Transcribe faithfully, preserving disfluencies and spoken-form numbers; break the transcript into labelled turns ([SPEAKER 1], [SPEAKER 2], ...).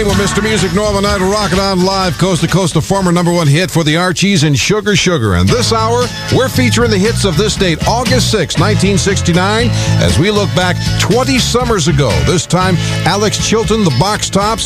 [SPEAKER 1] morning with Mister Music Northern Idol rocking on live coast to coast, a former number one hit for the Archies and Sugar Sugar. And this hour, we're featuring the hits of this date, August sixth, nineteen sixty-nine, as we look back twenty summers ago. This time, Alex Chilton, the Box Tops,